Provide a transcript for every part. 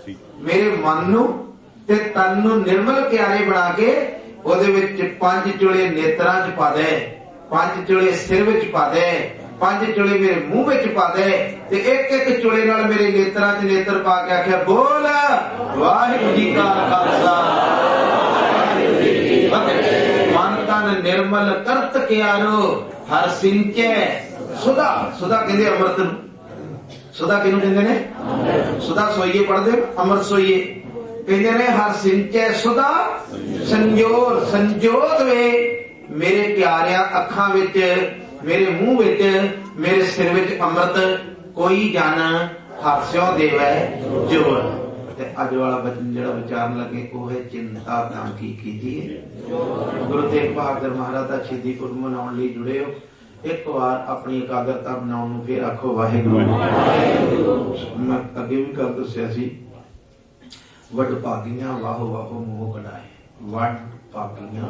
मेरे मन नूं ते तन नूं निर्मल प्यारे बना के ओदे विच 5 चुले नेत्रां च पा दे, 5 चुले सिर विच पा दे, 5 चुले मेरे मुंह विच पा दे ते एक चुले नाल मेरे नेत्रां च नेत्र पा के आख्या बोल वाहिगुरू जी का खालसा वाहिगुरू जी की फतेह। मन तन निर्मल करत क्यारो हर सिंचे सुधा। सुधा कहंदे अमृत नूं, सुधा किनू कहंदे ने? सुधा सोईए पढ़दे, अमृत सोईए कहंदे ने। हर सिंचे सुधा संजोर, संजोत वे मेरे प्यारिया अखां विच, मेरे मुंह विच, मेरे सिर विच अमृत कोई जन हास्यों देवै जोर। ते अज वाला बचन जिहड़ा विचारन लगे वो है चिंता तां की कीजिए। गुरु तेग बहादुर महाराज दा शहीदी पुरब मनाउण लई जुड़े हो। एक बार अपनी एकाग्रता बनाउण नूं फिर आखो वाहिगुरू। मैं अगे भी कर दस्सिया सी, वड भागियां वाहो वाहो मोह कढाए। वड भागियां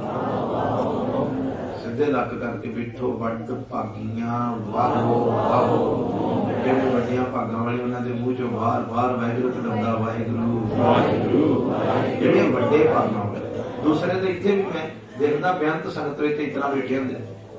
सीधे लक करके बैठो, वड भागियां वाहो वाहो। जिहड़े वड्डियां भागां वाले उन्हां दे मूंह चों बार बार वाहिगुरू कढाउंदा वाहिगुरू वाहिगुरू। जिहड़े वड्डे भागां वाले दूसरे तो इत्थे भी मैं देखदा बेअंत संगत विच इतना बैठे हुंदे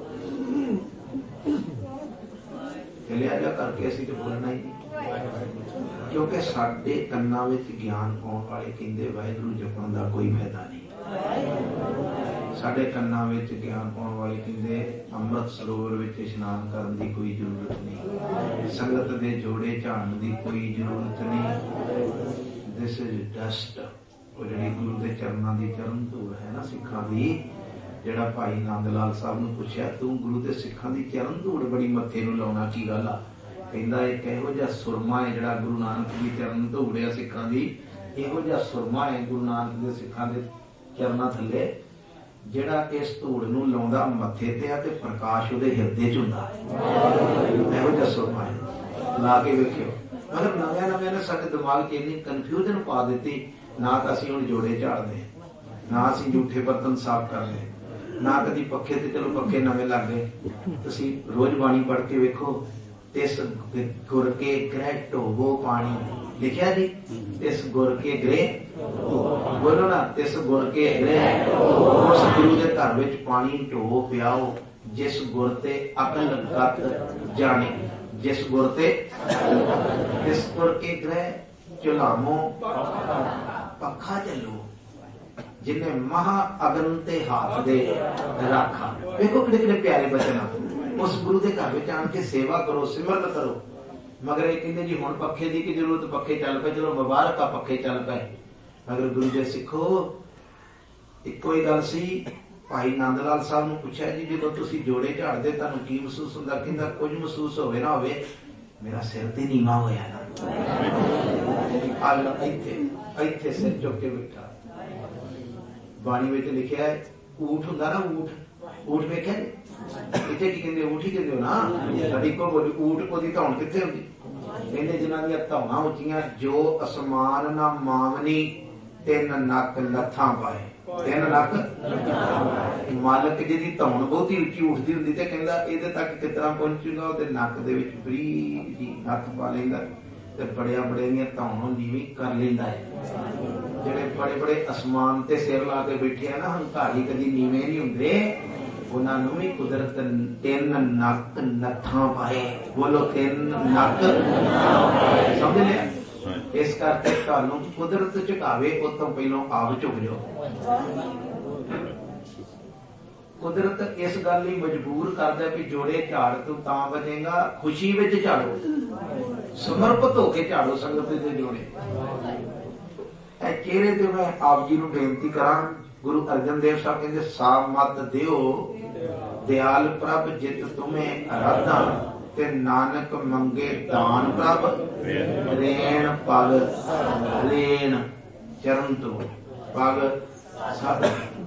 लिहाजा करके असीं ते बोलना ही नहीं, क्योंकि साडे कन्नां विच ज्ञान पाउण वाले कहंदे वाहिगुरू जपण दा कोई फायदा नहीं। साडे कन्नां विच ज्ञान पाउण वाले कहंदे अमृत सरोवर विच इशनान करन दी कोई जरूरत नहीं, संगत दे जोड़े झाड़न दी कोई जरूरत नहीं। This is dust. वो जिहड़ी गुरु दे चरनां दी चरण धूड़ है ना सिखां दी, ਜਿਹੜਾ ਭਾਈ ਨੰਦ ਲਾਲ ਸਾਹਿਬ ਨੂੰ ਪੁੱਛਿਆ ਤੂੰ ਗੁਰੂ ਦੇ ਸਿੱਖਾਂ ਦੀ ਚਰਨ ਧੂੜ ਬੜੀ ਮੱਥੇ ਨੂੰ ਲਾਉਣਾ ਕੀ ਗੱਲ ਆ? ਕਹਿੰਦਾ ਇੱਕ ਇਹੋ ਜਿਹਾ ਸੁਰਮਾ ਹੈ ਜਿਹੜਾ ਗੁਰੂ ਨਾਨਕ ਦੀ ਚਰਨ ਧੂੜ ਆ ਸਿੱਖਾਂ ਦੀ, ਇਹੋ ਜਿਹਾ ਸੁਰਮਾ ਹੈ ਗੁਰੂ ਨਾਨਕ ਦੇ ਸਿੱਖਾਂ ਦੇ ਚਰਨਾਂ ਥੱਲੇ ਜਿਹੜਾ ਇਸ ਧੂੜ ਨੂੰ ਲਾਉਂਦਾ ਮੱਥੇ ਤੇ ਆ ਤੇ ਪ੍ਰਕਾਸ਼ ਉਹਦੇ ਹਿਰਦੇ ਚ ਹੁੰਦਾ। ਇਹੋ ਜਿਹਾ ਸੁਰਮਾ ਹੈ, ਲਾ ਕੇ ਵੇਖਿਓ। ਮਤਲਬ ਨਵਿਆਂ ਨਵਿਆਂ ਨੇ ਸਾਡੇ ਦਿਮਾਗ 'ਚ ਇੰਨੀ ਕਨਫਿਊਜ਼ਨ ਪਾ ਦਿੱਤੀ, ਨਾ ਤਾਂ ਅਸੀਂ ਹੁਣ ਜੋੜੇ ਝਾੜਦੇ, ਨਾ ਅਸੀਂ ਝੂਠੇ ਬਰਤਨ ਸਾਫ਼ ਕਰਦੇ, ना कदी पखे ते चलो पखे नवे लग गए। तुसीं रोज बाणी पढ़ के वेखो, तिस गुर के ग्रह ढोवो पानी लिखिया जी, तिस गुर के ग्रह बोलो ना, तिस गुर के ग्रह उस गुरु के घर विच पानी ढो पियाओ जिस गुर ते अकल गत जाने, जिस गुर ते तिस गुर के ग्रह चुलामो पखा चलो जिन्हें महा अगन ते हाथ दे राखा। देखो कितने कितने प्यारे बचन। उस गुरु के घर में आन के सेवा करो, सिमरन करो। मगर ये कहते जी हुण पखे की जरूरत, पखे चल पे, चलो मुबारक आ पखे चल पे। मगर गुरु जी सिखो इको ही गल सी। भाई नंद लाल साहब ने पूछा जी जो तुसीं जोड़े झाड़दे तुहानूं की महसूस हुंदा? कहंदा कुछ महसूस होवे ना होवे, मेरा सिर ते नीवा होया ना। इत्थे सिर चुक के बैठा। बाणी में लिखा है ऊठ हुंदा ना, ऊठ ऊठ वेख्या इत्थे की कहंदे? ऊठ ही कहंदे हो ना। साडी को बोली ऊठ ओदी धौण कित्थे हुंदी? कहंदे जिन्हां दी धौणां उच्चियां जो असमान ना मावनी, 3 नक लथां पाए। 3 नक मालक जिहदी धौण बहुती उच्ची उठदी हुंदी ते कहंदा इहदे तक किस तरह पहुंचूगा? ओहदे नक दे विच बरीक जी हत्थ पा लैंदा ते बड़िया बड़िया धौण नीवी कर लैंदा है। ਜਿਹੜੇ बड़े बड़े आसमान ते सिर ला के बैठे है ना, हंकारी कदी नीवे नहीं हुंदे, उन्हां नूं भी कुदरत 3 नक नथां पाए। बोलो 3 नक समझ लिया? इस करके तुहानूं कुदरत झुकावे उस तों पहलों आप झुक जाओ। कुदरत इस गल लई मजबूर करदा कि जोड़े झाड़ तूं तां बचेगा, खुशी विच झाड़ो, समर्पित होके झाड़ो संगत दे जोड़े। चेहरे ते मैं आप जी नूं बेनती करां, गुरु अर्जन देव साहब कहंदे साब मत दिओ दयाल प्रभ जित तुम्हें आराधा, ते नानक मंगे दान प्रभ रेण पग रेण चरण तो पग सद।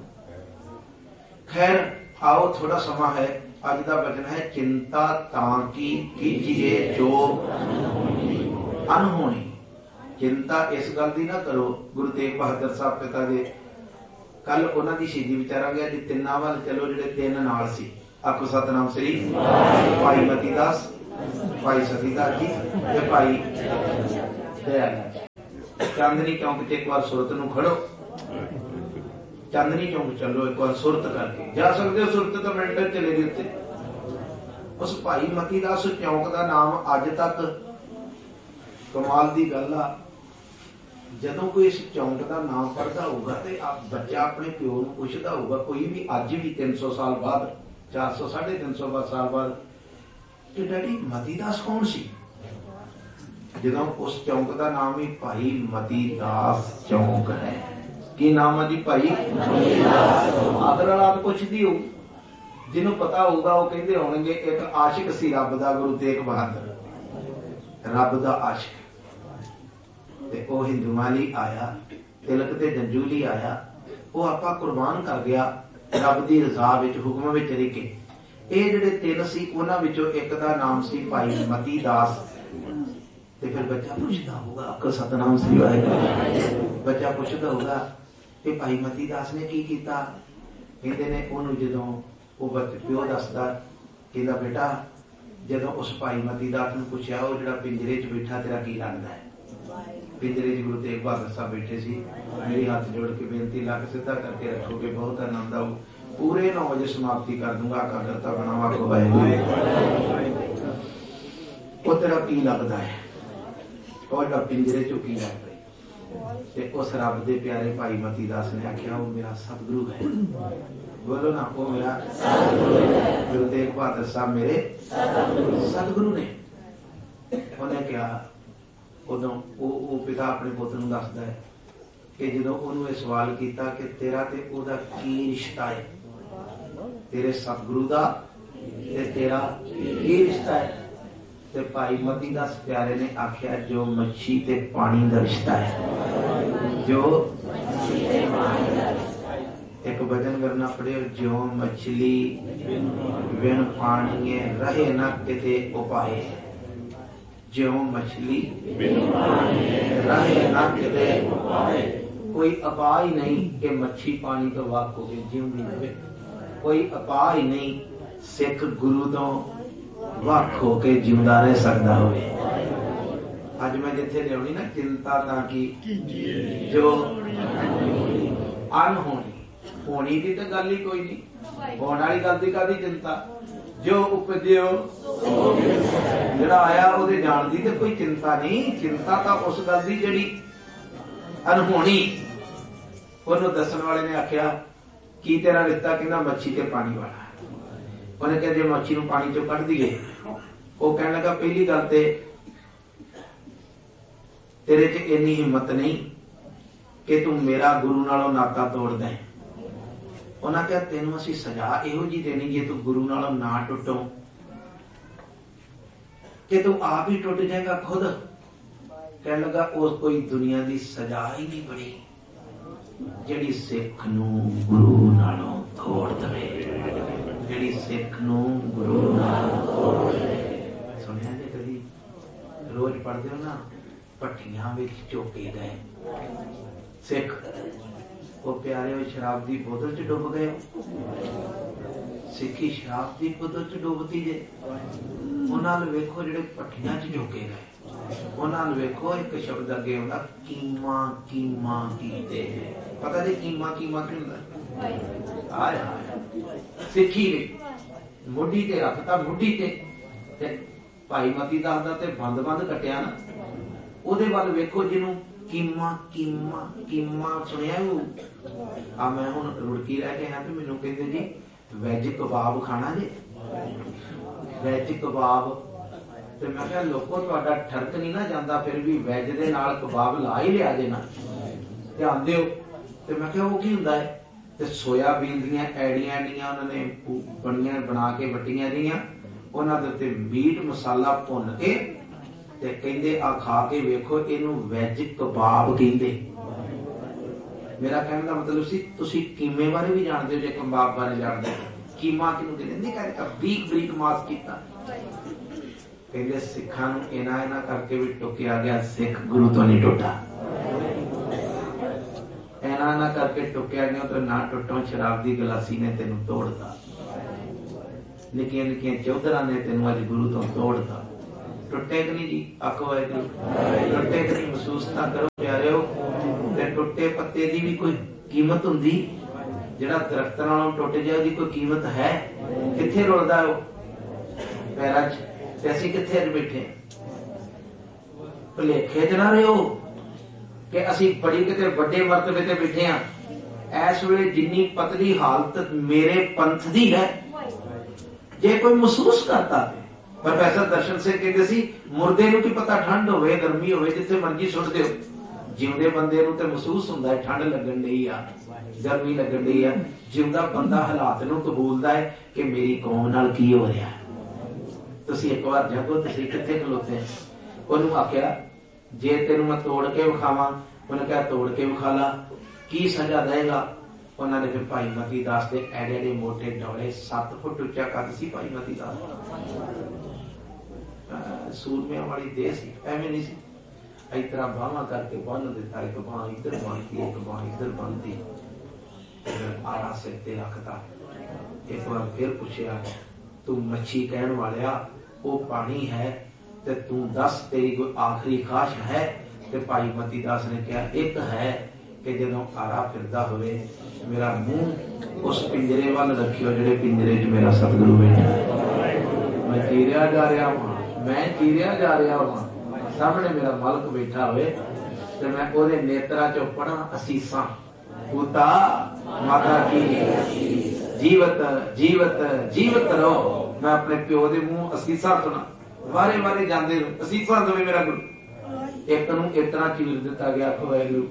खैर आओ थोड़ा समा है, अज दा वचन है चिंता तां की कीजिए जो अनहोनी। चिंता इस गल की ना करो। गुरु तेग बहादुर साहब पिता जी कल उन्हां दी शहीदी विचारांगे। अज तिन्नां वल चलो जिहड़े 3 नाल सी। आखो सतनाम श्री भाई मती दास, भाई सतीदास जी ते भाई दयाल। चांदनी चौक च एक बार सुरत नूं खड़ो, चांदनी चौक चलो एक बार सुरत करके जा सकते हो। सुरत तो मिनट चले गए उत्ते। उस भाई मती दास चौक का नाम अज तक कमाल की गल आ। जदों कोई इस चौक का नाम पढ़ता होगा तो बच्चा अपने प्यो नूं पुछदा होगा, कोई भी अज भी 300 साल बाद, 400 350 साल बाद, कि डैडी मती दास कौन सी? जदों उस चौक का नाम ही भाई मती दास चौक है। की नाम है जी? भाई आदर औलाद पुछदी हो, जिन्हों पता होगा वो कहते होंगे एक आशिक सी रब दा, गुरु तेग बहादुर, रब दा आशिक। ते ओ हिंदुआं लई आया, तिलक ते जंजू लई आया, वो आपा कुर्बान कर गया रब दी रजा विच, हुक्म विच रह के। ये जिहड़े तिल सी उन्हां विचों एक दा नाम सी भाई मती दास। ते फिर बच्चा पुछदा होगा, अकल सतनाम श्री वाहिगुरू, बच्चा पुछदा होगा कि भाई मती दास ने की कीता? कहंदे ने ओनू जदों वो प्यो दसदा, कहंदा बेटा जदों उस भाई मती दास नूं पुछया वो जिहड़ा पिंजरे च बैठा तेरा की लगदा है? पिंजरे च गुरु तेग बहादुर साहब बैठे सी। मेरी हाथ जोड़ के बेनती ला के सीधा करके रखोगे, बहुत आनंद आऊ। पूरे 9 बजे समाप्ति कर दूंगा, कागरता बनावा को वाहिगुरू। वो तेरा की लगदा है? और जिहड़ा पिंजरे चों की लग पई? ते उस रब दे प्यारे भाई मती दास ने आख्या वो मेरा सतगुरु है। बोलो ना, वो मेरा गुरु तेग बहादुर साहब मेरे सतगुरु ने। उन्हें क्या उदों वो पिता अपने पुत्र नूं दसदा है कि जदों उहनूं ये सवाल कीता कि तेरा ते ओहदा की रिश्ता है, तेरे सतगुरु दा ते तेरा की रिश्ता है? ते भाई मती दास प्यारे ने आख्या जो मच्छी ते पानी दा रिश्ता है। जो एक वचन करना पड़े, जो मछली बिन पानी रहे न किते उपाय। जो मछली रहे न किते उपाय, कोई उपाय नहीं कि मच्छी पानी तो वाक हो गई जीवनी रहे। कोई उपाय नहीं सिख गुरु तो वाक होके जिंदा रह सकता हो। अज मैं जिथे लियानी ना चिंता ताकि जो अनहोनी, होनी की तो गल ही कोई नहीं, होने वाली गल की कादी चिंता? जो उपजो जिहड़ा आया उहदे जाण दी ते कोई चिंता नहीं। चिंता तो उस गल दी जिहड़ी अनहोनी। उहनूं दस्सण वाले ने आख्या की तेरा रिश्ता? कहंदा मच्छी ते पानी वाला। उन्हें कहा जे मच्छी नूं पानी चों कढ दईए। वो कहण लगा पहली गल ते तेरे च इन्नी हिम्मत नहीं कि तू मेरा गुरु नालों नाता तोड़ दें। उन्हें कहा तेनों असीं सजा इहो जी देनी जे तू गुरु नालों ना टुटो कि तू आप ही टुट जाएगा खुद। कहने लगा उस कोई दुनिया की सजा ही नहीं बनी जिहड़ी सिख नूं गुरु नालों तोड़ दवे, जिहड़ी सिख नूं गुरु नालों तोड़ दवे। सुनिया जे कदी? रोज पढ़दे हो ना, भट्ठियां विच झोके गए सिख, वो प्यारे हो शराब की बोतल च डुब गए। सिखी शराब की बोतल च डुबती जे। उन्होंने वेखो जिहड़े भट्ठियां च झोके गए, उन्होंने वेखो एक शब्द अगे आउंदा कीमा कीमा कीते। पता जी कीमा कीमा की हुंदा? आया सिखी ने मुड्ढी ते रखता, मुड्ढी ते भाई मती दास दा ते बंद बंद कटिया ना, ओदे वल वेखो जिन्हों कीमा कीमा कीमा सुनिया। आ मैं हुण रुड़की रह के आया, मैनूं कहंदे जी वैज कबाब खाना जे, वैज कबाब। ते मैं कहा लोको तुहाडा ठरक नहीं ना जांदा, फिर भी वैज दे नाल कबाब ला ही लिया जे ना, ध्यान दिओ। ते मैं कहा वो की हुंदा है? ते सोयाबीन दीयां ऐड़ियां ऐड़ियां उन्होंने बणियां बना के वट्टियां जिहियां, उन्हां दे उत्ते मीट मसाला भुन के ते कहंदे आ खा के वेखो इनू वैज कबाब कहंदे। मेरा कहने का मतलब सी तुसी कीमे बारे भी जानते हो, जे कबाब बारे जानते हो। कीमा किनू कहंदे? नहीं कहंदे बरीक बरीक मास कीता। कहंदे सिखां नूं इना इना करके भी टुकिया गया, सिख गुरु तो नहीं टुटा। इना इना करके टुकिया गया तो ना टुटो, शराब की गलासी ने तेनू तोड़ता, निक्कियां निक्कियां चौधरां ने तेनू अज गुरु तो तोड़ता। टुटे कि नहीं जी? आखो वाहिगुरू। टुटे कि नहीं? महसूस ना करो प्यारिओ। ते टुटे पत्ते की भी कोई कीमत हुंदी? जिहड़ा दरख्त नालों टुट जाए उसदी कोई कीमत है? कित्थे रुलदा है? पैरां च। ते असीं कित्थे अज बैठे? भुलेखे च ना रहिओ कि असीं बड़ी किते वड्डे मरतबे ते बैठे हां। इस वेले जिन्नी पतली हालत मेरे पंथ दी है, जे कोई महसूस करता, प्रोफैसर दर्शन सिंह कहते सी मुर्दे नूं की पता ठंड होवे गर्मी होवे जिथे मर्जी सुट दिओ, जिउंदे बंदे नूं ते महसूस हुंदा है ठंड लगन डई आ, गर्मी लगन डई आ। जिउंदा बंदा हालात नूं कबूलदा है कि मेरी कौम नाल की हो रिहा। तुसीं एक बार जागो, तुसीं कित्थे खलोते हैं? ओनूं आखिया जे तेनूं मैं तोड़ के विखावां, उन्हें कहा तोड़ के विखा ला, की सजा देगा? उन्होंने फिर भाई मती दास के एडे एडे मोटे डोले 7 फुट उच्चा कद सी भाई मती दास, सूरमिया वाली देह सी, एवं नहीं सी। इस तरह बाहां करके बन दिता, एक बांह इधर बनती एक बांह इधर बनती, आड़ा सिर ते रखता। एक बार फिर पूछया तू मच्छी कहण वालिया वो पानी है ते तू दस तेरी कोई आखिरी ख्वाहिश है? ते भाई मती दास ने कहा एक है कि जदों आरा फिरदा होवे मेरा मुंह उस पिंजरे वाल रखियो जिहड़े पिंजरे च मेरा सतगुरु बैठा। मैं चीरिया जा रहा हां, मैं चीरिया जा रहा हां, सामने मेरा मालक बैठा होवे ते मैं ओदे नेत्रा चों पढ़ा असीसां, पुता माता की जीवत जीवत जीवत रहो। मैं अपने प्यो दे मुंह असीसां सुना, वारे वारे जांदे असीसां देवे मेरा गुरु। एक नूं इतना चीर दिता गया वाहिगुरू,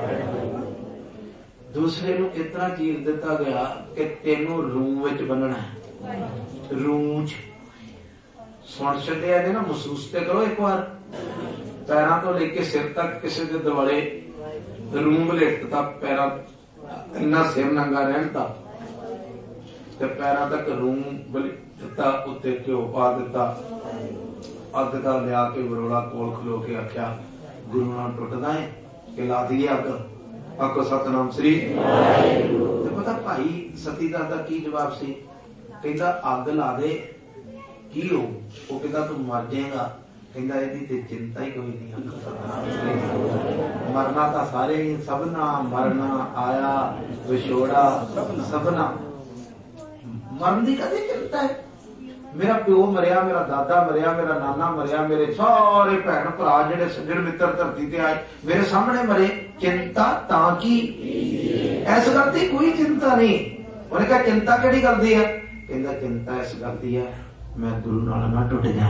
दूसरे नूं इतना चीर दिता गया कि तेनों रूम विच बनना है। रूम च सुन छड्डिया ने ना, महसूस ते करो एक बार। पैरां तो लेके सिर तक किसी दे दुआले रूम वलेटता, पैरां इन्ना सिर नंगा रहता ते पैरां तक रूम वलेटता, उत्ते घ्यो पा दिता, अग का लिया के बरोड़ा कोल खलो के आख्या गुरु नाल टुटदा है कि ला दिए अग? आखो सतनाम श्री। ते पता भाई सतीदास दा की जवाब सी? कहंदा अग ला दे की हो? वो कहंदा तू मर जाएगा। कहंदा इहदी ते चिंता ही कोई नहीं। आखो सतनाम श्री। मरना तां सारे ही, सबना मरना आया विछोड़ा सबना। मरन दी कदी चिंता है? मेरा प्यो मरिया, मेरा दादा मरिया, मेरा नाना मरिया, मेरे सारे भैन भरा जिहड़े सज्जण मित्र धरती ते आए मेरे सामने मरे, चिंता तां की? इस गल दी कोई चिंता नहीं। उन्हें कहा चिंता किहड़ी गल दी है? कहंदा चिंता इस गल दी है मैं गुरु नाल ना टुट जा।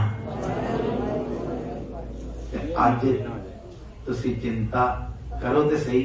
अज तुसीं चिंता करो ते सही।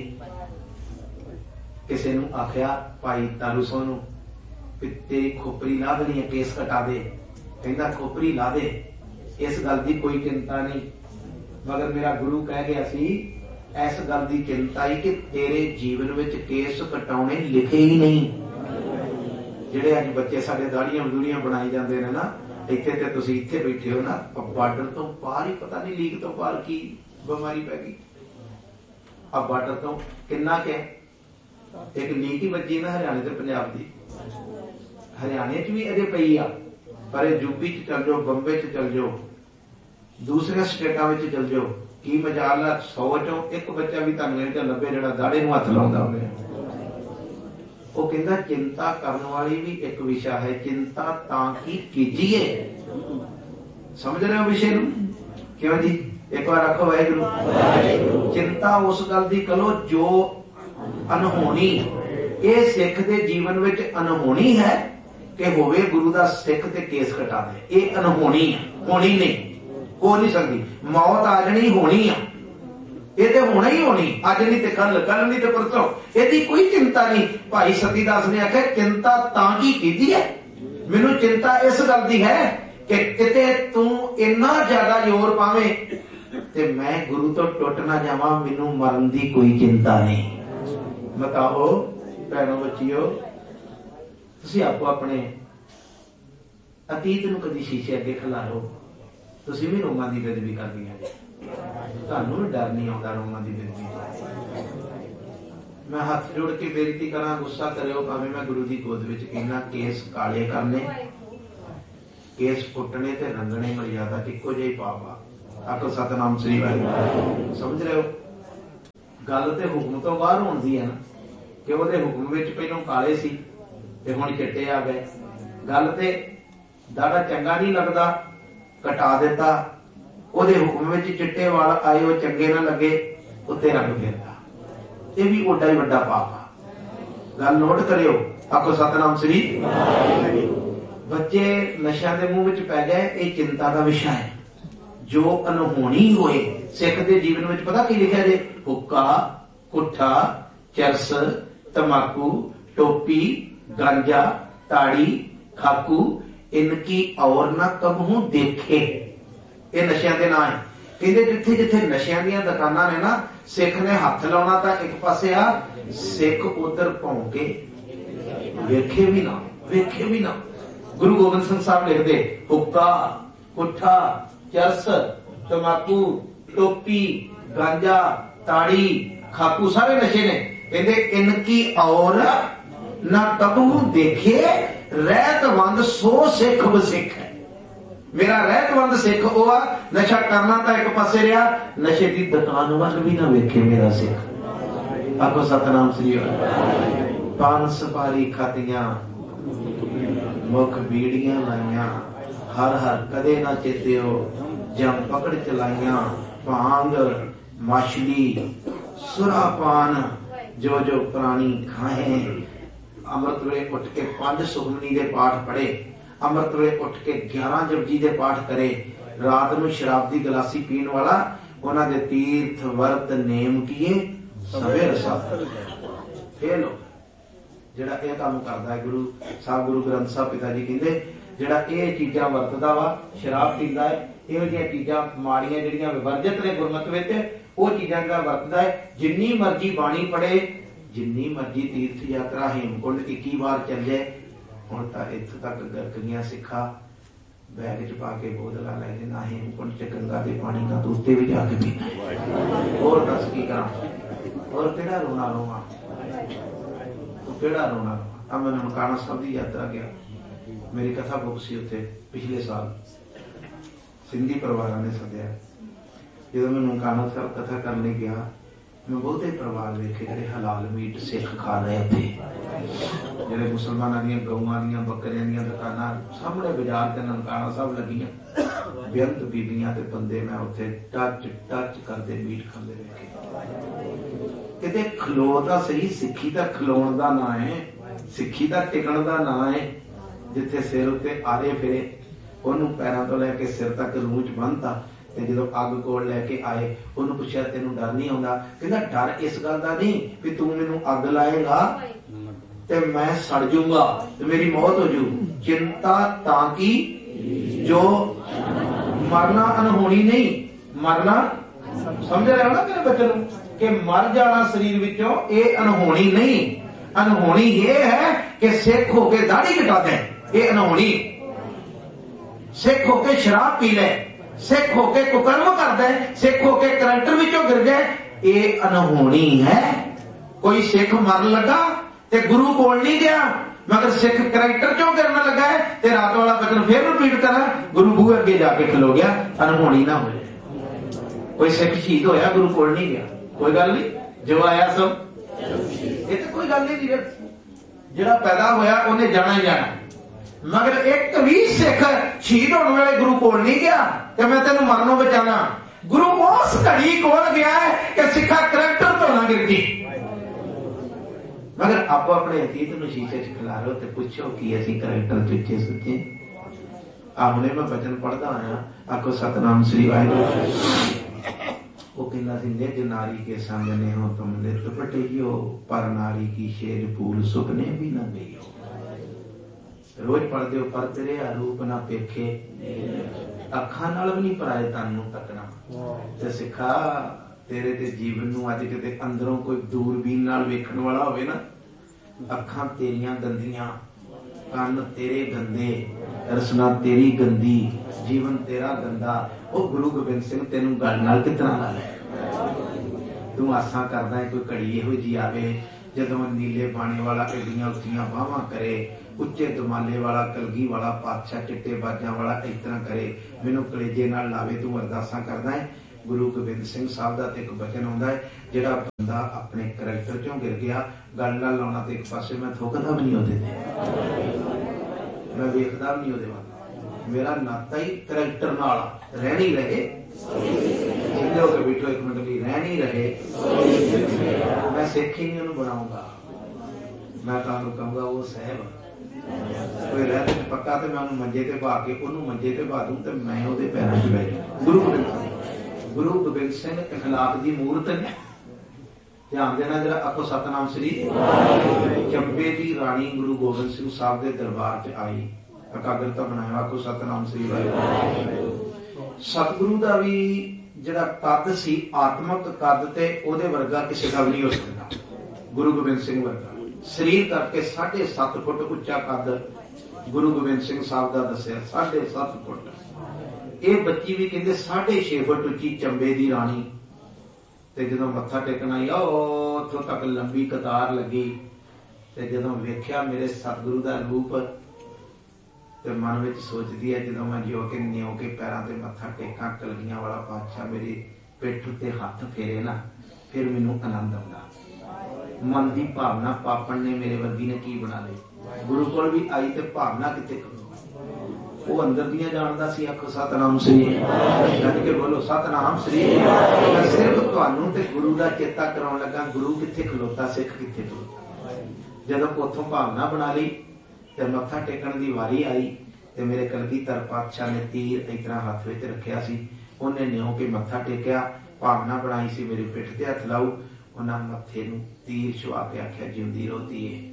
किसी नूं आख्या भाई तारू सोनू तेरी खोपरी ला देनी है, केस कटा दे। कहंदा खोपरी ला दे, इस गल की कोई चिंता नहीं, मगर मेरा गुरु कह गया सी इस गल की चिंता ही कि तेरे जीवन में केस कटाने लिखे ही नहीं। जिहड़े अज बच्चे साडे दाड़ियां दूड़ियां बनाई जाते हैं ना, इत्थे ते तुसीं इत्थे बैठे हो ना, बार्डर तो पार ही पता नहीं लीक तो पार की बीमारी पै गई। अब बार्डर तो किन्ना क्या एक लीक ही बची ना हरियाणे ते पंजाब की। हरियाणे च भी अजे पई आ, पर यूपी च चल जाओ, बंबे च चल जाओ, दूसरे स्टेटां विच चल जाओ, की मजाल आ 100 चों एक बच्चा भी तुहानूं इह च लभे जिहड़ा दाड़े नूं हत्थ लाउंदा होवे। वो कहंदा चिंता करन वाली भी एक विषय है, चिंता तां की कीजिए। समझ रहे हो विषय नूं? क्यों जी? एक बार आखो वाहिगुरू। चिंता उस गल दी करो जो अनहोनी, ये सिख दे जीवन विच अनहोनी है कि होवे गुरु दा सिख ते केस कटा दे। ये अनहोनी है, होनी नहीं, हो नहीं सकती। मौत आ जानी होनी है, ये तो होना ही होनी, अज नहीं तो कल, कल नहीं तो परसों, यदि कोई चिंता नहीं। भाई सतीदास ने आख्या चिंता तां की कीती है? मैनू चिंता इस गल दी है कि किते तू इन्ना ज्यादा जोर पावे ते मैं गुरु तो टुट ना जावां, मैनू मरन दी कोई चिंता नहीं। बताओ भैनों बच्चियो, तुसीं आपो अपने अतीत नूं कदी शीशे अगे खिलारो, तुसीं भी रोमां दी बेदबी करदीआं जी। तुहानूं भी डर नहीं आउंदा रोमां दी बेदबी दा? मैं हाथ जोड़ के बेनती करा, गुस्सा करियो भावें मैं गुरु दी गोद विच कहना, केस काले करने केस पुट्टने ते रंगने मर्यादा इक्को जिही पाप आ। आखो सतनाम श्री वाहिगुरू। समझ रहे हो? गल ते हुक्म तो बाहर होंदी है ना कि वो हुक्म विच पहलों काले सी ते हुण चिट्टे आ गए। गल ते दाड़ा चंगा नहीं लगता कटा दिता, ओदे हुक्म विच चिट्टे वाल आए वो चंगे ना लगे उत्ते रंग फेरता, ये भी ओडा ही वड्डा पाप आ। गल नोट करियो। आखो सतनाम श्री। बच्चे नशा के मुंह विच पै गए, ये चिंता का विषय है। जो अनहोनी होए सिख के जीवन में पता की लिखा जे? हुक्का, कुट्ठा, चरस, तमाकू, टोपी, गांजा, ताड़ी, खाकू, इनकी और न कबहू देखे। ये नशिया के ना है। कहते जिथे जिथे नशिया दी दुकाना ने ना, सिख ने हथ लाउणा तां एक पासे आ, सिख उधर भौंके वेखे भी ना, वेखे भी ना। गुरु गोबिंद सिंह साहब लिखते हुक्का, कुट्ठा, चरस, तमाकू, टोपी, गांजा, ताड़ी, खाकू सारे नशे ने। कहते इनकी और न कबहू देखे, रहतवंद सो सिख बसिख है। मेरा रहतवंद सिख वो आ, नशा करना तो एक पासे रहा, नशे की दुकान वाल भी ना वेखे मेरा सिख। आखो सतनाम श्री। पान सुपारी खातियां, मुख बीड़ियां लाइया, हर हर कदे ना चेत्यो, जम पकड़ चलाइया, भांग, मछली, सुरापान, जो जो प्राणी खाए। अमृत वेले उठ के 5 सुखमनी दे पाठ पढ़े, अमृत वेले उठ के 11 जपजी दे पाठ करे, रात नूं शराब दी गलासी पीण वाला उन्हां दे तीर्थ वर्त नेम किए सवेर साथ। ये लो जिहड़ा यह काम करदा है गुरु साहब, गुरु ग्रंथ साहब पिता जी कहंदे जिहड़ा ये चीजां वरतदा वा, शराब पींदा है, इहो जिहियां चीजां माड़ियां जिहड़ियां विवर्जित ने गुरमत विच, वो चीजां दा वरतदा है। जिन्नी मर्जी बाणी पढ़े, जिन्नी मर्जी तीर्थ यात्रा हेमकुंड 21 बार चल जाए, हुण तां इत्थों तक गरकगियां सिखा बैग च पा के बोतलां लै के ना हेमकुंड च गंगा दे पानी का उत्ते भी जाके पीना। होर दस की करां? होर किहड़ा रोना रोवां? केड़ा रोना? अब मैं ननकाना साहब की यात्रा गया, मेरी कथा बुक सी उत्थे पिछले साल, सिंधी परिवार ने सद्या। जो मैं ननकाना साहब कथा करने गया, मैं बहुते परिवार देखे जिहड़े हलाल मीट सिख खा रहे थे, जिहड़े मुसलमानां दीयां गऊआं दीयां बकरियां दीयां दुकानां सामने बाजार ते ननकाना साहब लगियां, बेअंत बीबियां ते बंदे मैं उत्थे टच टच करदे मीट खांदे देखे। कहते खलो तां सही, सिक्खी तां खलोण दा ना है, सिक्खी तां टिकण दा ना है। जिथे सिर उत्ते आरे फिरे ओनू पैरां तो लैके सिर तक रूच बन्नता, ते जदों अग कोल लैके आए ओनू पुछया तैनू डर नहीं आउंदा? कहंदा डर इस गल दा नहीं भी तू मैनू अग लाएगा ते मैं सड़ जाऊंगा ते मेरी मौत हो जू, चिंता तां की जो मरना अनहोनी नहीं, मरना समझ रहे हो ना मेरे बच्चे नू कि मर जाना शरीर विचों ये अनहोनी नहीं। अनहोनी ये है कि सिख होके दाढ़ी कटा दे, ये अनहोनी। सिख होके शराब पी ले, सिख होके कुकर्म कर दे, सिख होके करंटर विचों गिर जाए, ये अनहोनी है। कोई सिख मरन लगा ते गुरु कोल नहीं गया, मगर सिख करैक्टर चों गिरन लगा है ते रात वाला बचन फिर रिपीट करा, गुरु बूहे अगे जाके खलो गया, अनहोनी ना हो जाए। कोई सिख शहीद होया, गुरु कोल नहीं गया, कोई गल नहीं, जो आया सब ये तो कोई गल नहीं। जिहड़ा पैदा होया उन्हें जाना ही जाना, मगर एक भी सिख शहीद होने वाले गुरु कोल नहीं गया कि मैं तेन मरनों बचाना। गुरु उस घड़ी कोल गया है कि सिखा करैक्टर तो ना गिर गई। मगर आप अपने अतीत में शीशे च खिलारो तो पूछो कि असी करैक्टर चुचे सुचे। हमने मैं वचन पढ़ता आया, आखो सतनाम श्री वाहिगुरू। वो कहना सी निज नारी के संग ने हो तुम नित पटियो, पर नारी की शेर फूल सुपने भी न गई हो। रोज पढ़ते हो पर तेरे रूप ना पेखे, अखा नाल भी नहीं पराए तन नूं तकना। ते सिखा तेरे ते जीवन नूं अज किते अंदरों कोई दूरबीन नाल वेखण वाला होवे ना, अखां तेरियां गंदियां, कन तेरे गंदे, रसना तेरी गंदी, जीवन तेरा गंदा, वो गुरु गोबिंद सिंह तेनू गल नाल कितना ला लै। तू आसा करदा है कोई घड़ी इहो जी आवे जदों नीले बाणे वाला एडियां उच्चियां बाहां करे, उच्चे दमाले वाला कलगी वाला पातशाह चिट्टे बाजां वाला इस तरह करे, मैनूं कलेजे नाल लावे तूं अरदासां करदा है। गुरु गोबिंद सिंह साहब का एक वचन आउंदा है, जिहड़ा बंदा अपने करैक्टर चों गिर गया, गल नाल लाउणा ते एक पासे मैं थुकदा भी नहीं उहदे ते, मैं वेखदा भी नहीं उहदे वाल, मेरा नाता ही करैक्टर नाल रहनी रहे। सीधे होकर बैठो एक मिनट भी, रहनी रहे। मैं सिख ही नहीं उन्हें बनाऊंगा, मैं तुहानूं कहूंगा वो साहब कोई रहते पक्का तो मैं उन्हें मंजे ते पा के उन्होंने मंजे ते पा दूं तो मैं उहदे पैरां 'च बैठ जाऊं। गुरु गोबिंद सिंह इखलाक की मूर्त ने, ध्यान देना जरा, आखो सतनाम श्री। चंबे की राणी गुरु गोबिंद सिंह साहब के दरबार च आई, एकाग्रता बनाया, आखो सतनाम श्री वाहिगुरू। सतगुरु का भी जिहड़ा कद सी आत्मक कद ते ओहदे वर्गा किसी का भी नहीं हो सकता। गुरु गोबिंद सिंह वर्गा शरीर करके 7.5 फुट उच्चा कद गुरु गोबिंद सिंह साहब का दसिया, 7.5 फुट। ये बच्ची भी कहते 6.5 फुट उच्ची चंबे की राणी। ते जदों मत्था टेकन आई उथों तक लंबी कतार लगी, ते जदों वेख्या मेरे सतगुरु का रूप ते मन में सोचती है, जदों मैं जो के न्यो के पैरों ते मत्था टेका, कलगियां वाला पातशाह मेरी पिठ ते हाथ फेरे ना, फिर मैनूं आनंद आउंदा। मन की भावना पापन ने मेरे वर्गी ने की बना ली। गुरु कोल भी आई ते भावना किते वो अंदर दियां जानदा सी। आखो सतनाम श्री, जद के बोलो सतनाम श्री। मैं सिर्फ तुहानूं ते गुरु दा चेता कराउण लगा, गुरु कित्थे खलोता, सिख कित्थे खलोता। जदों उथों भावना बना ली ते मत्था टेकण दी वारी आई, ते मेरे कलगीधर पातशाह ने तीर इस तरह हाथ विच रखिया सी, उन्हें न्यो के मत्था टेकिया, भावना बनाई सी मेरी पिठ ते हथ लाऊ, उन्हां मत्थे नूं तीर छुआ के आख्या जिंदी रोती है।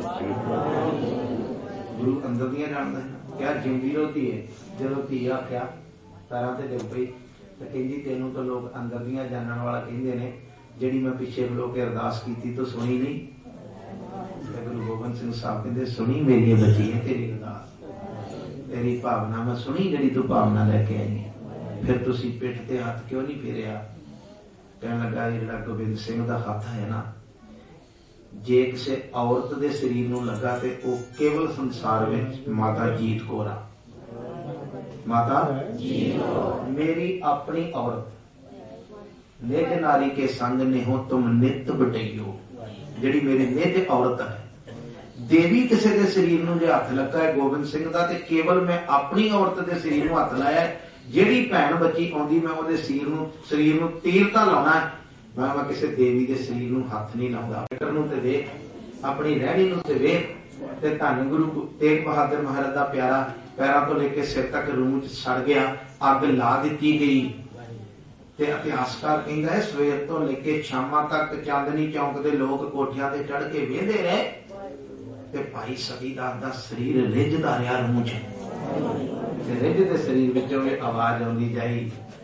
गुरु अंदर दियां जानदा है, क्या जिंदी रोती है। जदों धी आख्या पैरां ते डिग पई ते कहंदी तैनूं तो लोग अंदर दियां जानण वाला कहंदे ने, जिहड़ी मैं पिछे खलो के अरदास कीती तो सुनी नहीं। गुरु गोबिंद सिंह साहब कहंदे सुनी मेरी बची है तेरी अरदास, तेरी भावना मैं सुनी जिहड़ी तू भावना लैके आई है। फिर तुसीं पिठ ते हथ क्यों नहीं फेरिया। कहण लगा जिहड़ा गोबिंद सिंह दा हथ है ना, जे किसी औरत के शरीर नूं लगा ते वो केवल संसार में माता जीत कौर आ। माता मेरी अपनी औरत, निज नारी के संग ने हो तुम नित बटइयो, जिहड़ी मेरी निज औरत है। देवी किसी के शरीर नूं जे हथ लगा है गोबिंद सिंह दा, ते केवल मैं अपनी औरत के शरीर नूं हथ लाया है। जिहड़ी भैण बच्ची आउंदी मैं उहदे शरीर नूं तीर तां लाउणा है, मैं किसी देवी के शरीर नूं हथ नहीं लाउंदा। फिकर नूं ते देख, अपनी रहणी नूं ते वेख, ते धन गुरु तेग बहादुर महाराज दा प्यारा पैरों तो लेके सिर तक रूह च सड़ गया, अग ला दी गई। ते इतिहासकार कहंदा है सवेर तो लेके शामां तक चांदनी चौक दे लोग कोठियां ते चढ़ के वेंदे रहे, ते भाई सतीदास दा शरीर रिझदा रहा रूह च। रिझ दे शरीर विचों आवाज आउंदी जाई,